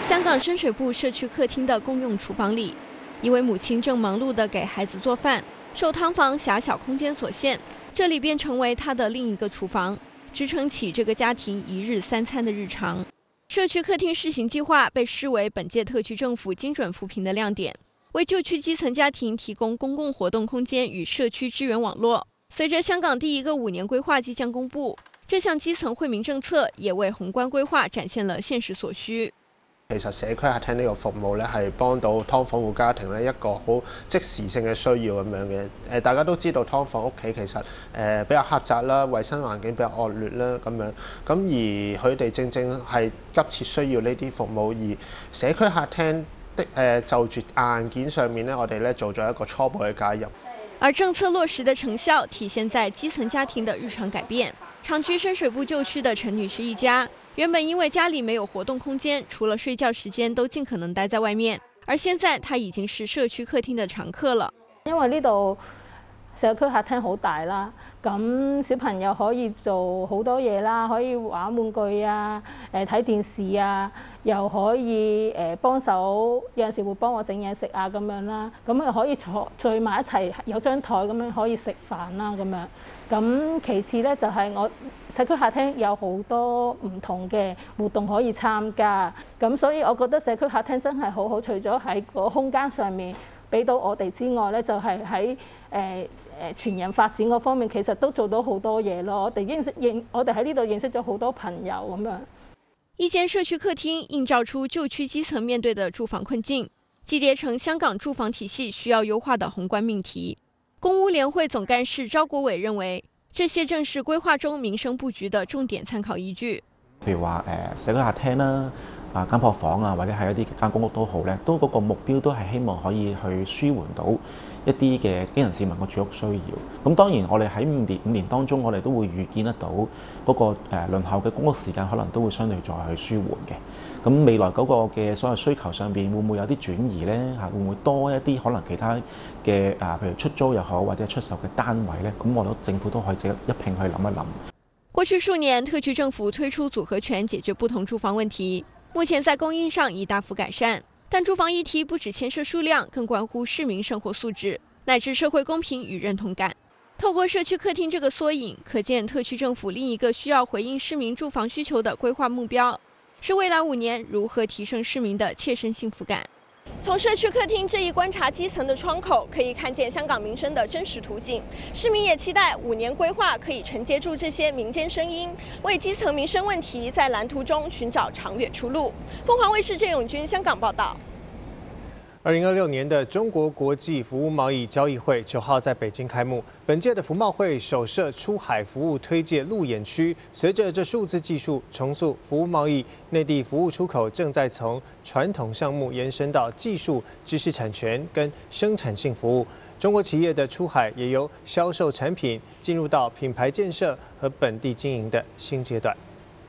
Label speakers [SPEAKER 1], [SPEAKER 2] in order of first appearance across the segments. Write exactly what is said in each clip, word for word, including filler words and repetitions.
[SPEAKER 1] 香港深水埗社区客厅的公用厨房里，一位母亲正忙碌地给孩子做饭。受汤房狭小空间所限，这里便成为她的另一个厨房，支撑起这个家庭一日三餐的日常。社区客厅试行计划被视为本届特区政府精准扶贫的亮点，为旧区基层家庭提供公共活动空间与社区支援网络。随着香港第一个五年规划即将公布，这項基層惠民政策也為宏觀規劃展現了現實所需。
[SPEAKER 2] 其實社區客廳呢個服務咧係幫到劏房戶家庭咧一個好即時性嘅需要咁樣嘅。誒大家都知道劏房屋企其實誒比較狹窄啦，衞生環境比較惡劣啦咁樣。咁而佢哋正正係急切需要呢啲服務，而社區客廳的誒就住硬件上面咧，我哋咧做咗一個初步嘅介入。
[SPEAKER 1] 而政策落實的成效體現在基層家庭的日常改變。常居深水埗舊區的陳女士一家，原本因為家裡沒有活動空間，除了睡覺時間都盡可能待在外面。而現在，她已經是社區客廳的常客了。
[SPEAKER 3] 因為呢度社區客廳好大啦，咁小朋友可以做好多嘢啦，可以玩玩具啊，誒睇電視啊，又可以誒幫手，有陣時會幫我整嘢食啊咁樣啦，咁又可以坐聚埋一齊，有張台咁樣可以食飯啦咁樣。咁其次咧就係、是、我社區客廳有好多唔同嘅活動可以參加，咁所以我覺得社區客廳真係好好，除咗喺個空間上面俾到我哋之外咧，就係喺誒誒全人發展嗰方面，其實都做到好多嘢咯。我哋認識認，我哋喺呢度認識咗好多朋友咁樣。
[SPEAKER 1] 一間社區客廳映照出舊區基層面對的住房困境，集結成香港住房體系需要優化的宏觀命題。公屋聯會總幹事招國偉認為，這些正是規劃中民生佈局的重點參考依據。
[SPEAKER 4] 譬如話誒社區客廳啦、啊間破房啊，或者係一啲間公屋都好咧，都嗰個目標都係希望可以去舒緩到一啲嘅基層市民嘅住屋需要。咁當然我哋喺五年五年當中，我哋都會預見得到嗰個誒輪候嘅公屋時間可能都會相對再去舒緩嘅。咁未來嗰個嘅所謂需求上邊會唔會有啲轉移咧？嚇會唔會多一啲可能其他嘅啊，譬如出租又好或者出售嘅單位咧？咁我覺得政府都可以值得一併去諗一諗。
[SPEAKER 1] 過去數年，特區政府推出組合拳解決不同住房問題，目前在供應上已大幅改善。但住房議題不只牽涉數量，更關乎市民生活素質乃至社會公平與認同感。透過社區客廳這個縮影，可見特區政府另一個需要回應市民住房需求的規劃目標，是未來五年如何提升市民的切身幸福感。從社區客廳這一觀察基層的窗口，可以看見香港民生的真實圖景。市民也期待五年規劃可以承接住這些民間聲音，為基層民生問題在藍圖中尋找長遠出路。鳳凰衛視鄭永軍香港報道。
[SPEAKER 5] 二零二六年的中國國際服務貿易交易會九號在北京開幕。本屆的服貿會首設出海服務推介路演區，隨着這數字技術重塑服務貿易，內地服務出口正在從傳統項目延伸到技術、知識產權跟生產性服務。中國企業的出海也由銷售產品進入到品牌建設和本地經營的新階段。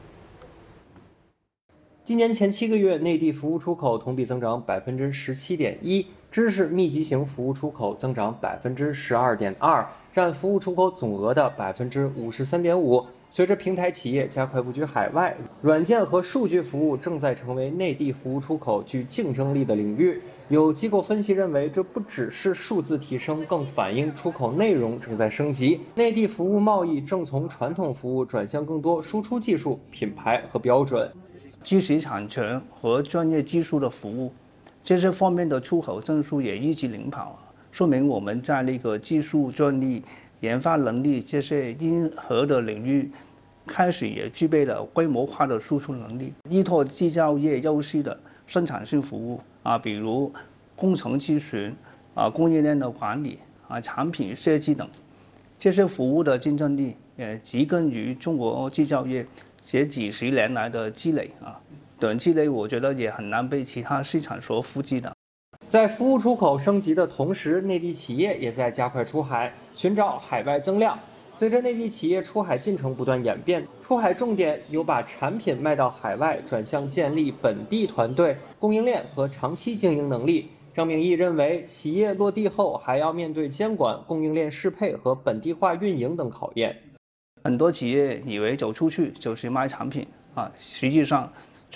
[SPEAKER 6] 今年前七個月，內地服務出口同比增長百分之十七點一，知識密集型服務出口增長百分之十二點二，佔服務出口總額的百分之五十三點五。隨着平台企業加快佈局海外，軟件和數據服務正在成為內地服務出口具競爭力的領域。有機構分析認為，這不只是數字提升，更反映出口內容正在升級。內地服務貿易正從傳統服務轉向更多輸出技術、品牌和標準。
[SPEAKER 7] 知識產權和專業技術的服務，這些方面的出口增速也一直領跑，說明我們在那個技術專利、研發能力這些硬核的領域，開始也具備了規模化的輸出能力。依託製造業優勢的生產性服務啊，比如工程諮詢啊、供應鏈的管理啊、產品設計等，這些服務的競爭力也植根於中國製造業這幾十年來的積累啊，短期內我覺得也很難被其他市場所複製的。
[SPEAKER 6] 在服務出口升級的同時，內地企業也在加快出海，尋找海外增量。隨着內地企業出海進程不斷演變，出海重點由把產品賣到海外，轉向建立本地團隊、供應鏈和長期經營能力。張明義認為，企業落地後還要面對監管、供應鏈適配和本地化運營等考驗。
[SPEAKER 7] 很多企業以為走出去就是賣產品啊，實際上從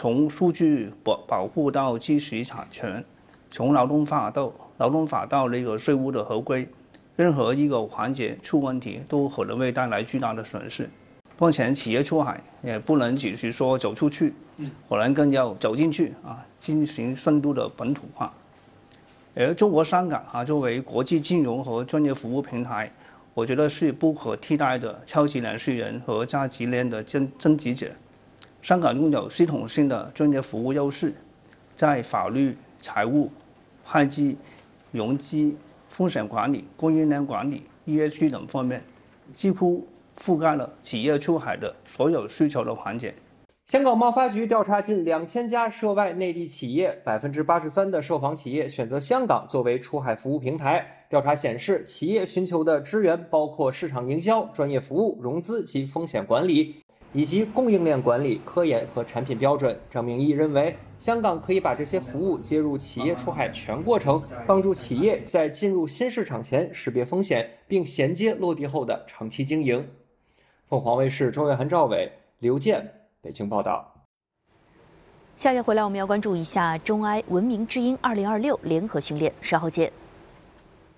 [SPEAKER 7] 从数据保保护到知识产权，从劳动法到劳动法到那个税务的合规，任何一个环节出问题，都可能会带来巨大的损失。目前企业出海也不能只是说走出去，可能更要走进去啊，进行深度的本土化。而中国香港啊，作为国际金融和专业服务平台，我觉得是不可替代的超级联系人和价值链的增增值者。香港拥有系统性的专业服务优势，在法律、财务、会计、融资、风险管理、供应链管理、E S G 等方面，几乎覆盖了企业出海的所有需求的环节。
[SPEAKER 6] 香港贸发局调查近两千家涉外内地企业，百分之八十三的受访企业选择香港作为出海服务平台。调查显示，企业寻求的资源包括市场营销、专业服务、融资及风险管理，以及供应链管理、科研和产品标准。张明义认为，香港可以把这些服务接入企业出海全过程，帮助企业在进入新市场前识别风险，并衔接落地后的长期经营。凤凰卫视周月涵、赵伟、刘健北京报道。
[SPEAKER 8] 下节回来我们要关注一下中埃文明之鹰二零二六联合训练，稍后见。